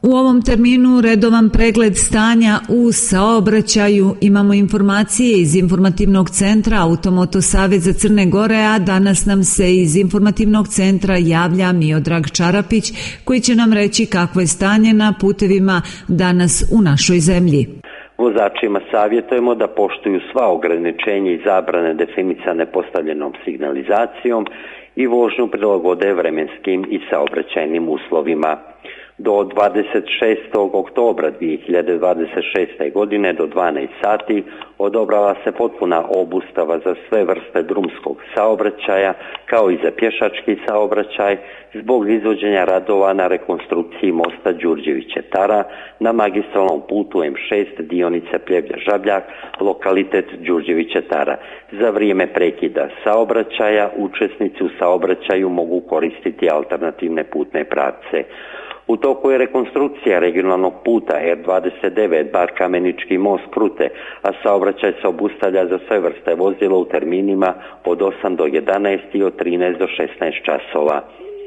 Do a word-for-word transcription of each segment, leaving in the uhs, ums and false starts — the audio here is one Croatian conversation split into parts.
U ovom terminu redovan pregled stanja u saobraćaju. Imamo informacije iz informativnog centra Automoto Saveza Crne Gore, a danas nam se iz informativnog centra javlja Miodrag Čarapić, koji će nam reći kakvo je stanje na putevima danas u našoj zemlji. Vozačima savjetujemo da poštuju sva ograničenja i zabrane definisane postavljenom signalizacijom i vožnju prilagode vremenskim i saobraćajnim uslovima. Do dvadeset šestog oktobra dvije hiljade dvadeset šeste. godine do dvanaest sati odobrava se potpuna obustava za sve vrste drumskog saobraćaja kao i za pješački saobraćaj zbog izvođenja radova na rekonstrukciji mosta Đurđević-Tara na magistralnom putu em šest dionica Pljevlja-Žabljak, lokalitet Đurđević-Tara. Za vrijeme prekida saobraćaja učesnici u saobraćaju mogu koristiti alternativne putne pravce. U toku je rekonstrukcija regionalnog puta er dvadeset devet Bar Kamenički most Krute, a saobraćaj se obustavlja za sve vrste vozila u terminima od osam do jedanaest i od trinaest do šesnaest časova.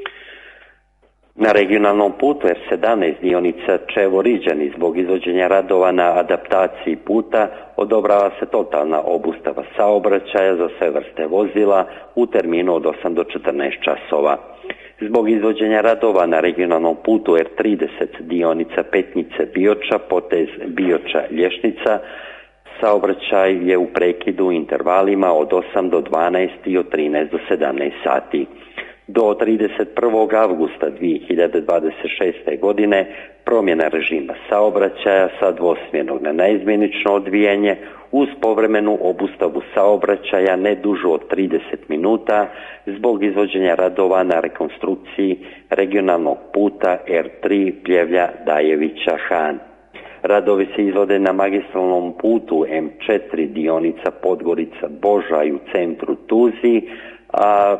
Na regionalnom putu er sedamnaest dionica Čevo-Riđani zbog izvođenja radova na adaptaciji puta odobrava se totalna obustava saobraćaja za sve vrste vozila u terminu od osam do četrnaest časova. Zbog izvođenja radova na regionalnom putu er trideset dionica Petnice-Bioča, potez Bioča-Lješnica, saobraćaj je u prekidu intervalima od osam do dvanaest i od trinaest do sedamnaest sati. Do trideset prvog avgusta dvije hiljade dvadeset šeste. godine promjena režima saobraćaja sa dvosmjernog na naizmjenično odvijanje uz povremenu obustavu saobraćaja ne dužu od trideset minuta zbog izvođenja radova na rekonstrukciji regionalnog puta er tri Pljevlja-Dajevića-Han. Radovi se izvode na magistralnom putu em četiri dionica Podgorica-Božaj u centru Tuzi, a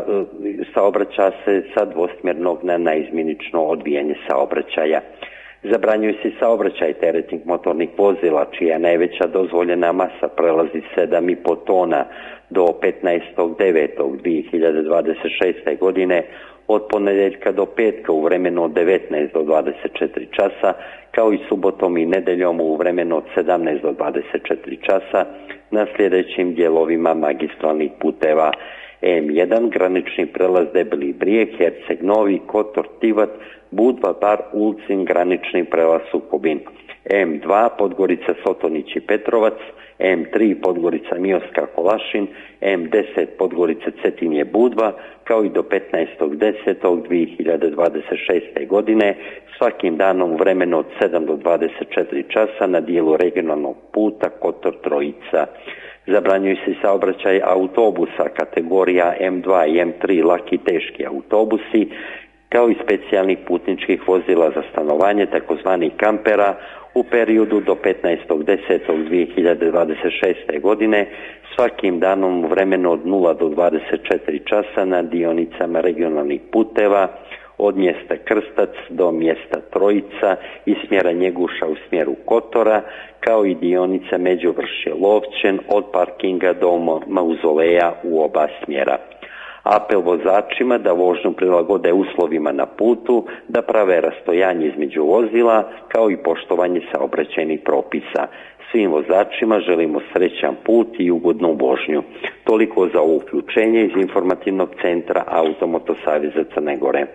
saobraća se sa dvosmjernog na naizmjenično odvijanje saobraćaja. Zabranjuje se saobraćaj teretnih motornih vozila čija najveća dozvoljena masa prelazi sedam i po tona do petnaestog devetog dvije hiljade dvadeset šeste. godine od ponedjeljka do petka u vremenu od devetnaest do dvadeset četiri časa, kao i subotom i nedeljom u vremenu od sedamnaest do dvadeset četiri časa na sljedećim dijelovima magistralnih puteva: em jedan granični prelaz Debeli Brijeg, Herceg Novi, Kotor, Tivat, Budva, Bar, Ulcin, granični prelaz Sukobin; em dva Podgorica, Sotonić i Petrovac; em tri Podgorica, Mioska, Kolašin; em deset Podgorica, Cetinje, Budva, kao i do petnaestog desetog dvije hiljade dvadeset šeste. godine svakim danom u vremenu od sedam do dvadeset četiri časa na dijelu regionalnog puta Kotor Trojica. Zabranjuje se saobraćaj autobusa kategorija em dva i em tri laki teški autobusi, kao i specijalnih putničkih vozila za stanovanje, takozvanih kampera, u periodu do petnaestog desetog dvije hiljade dvadeset šeste. godine svakim danom u vremenu od nula do dvadeset četiri časa na dionicama regionalnih puteva od mjesta Krstac do mjesta Trojica i smjera Njeguša u smjeru Kotora, kao i dionica Međuvršje-Lovćen od parkinga do mauzoleja u oba smjera. Apel vozačima da vožnju prilagode uslovima na putu, da prave rastojanje između vozila, kao i poštovanje saobraćajnih propisa. Svim vozačima želimo srećan put i ugodnu vožnju. Toliko za ovo uključenje iz informativnog centra Automoto Saveza Crne Gore.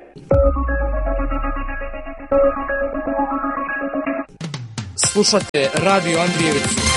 Slušate Radio Andrijevicu.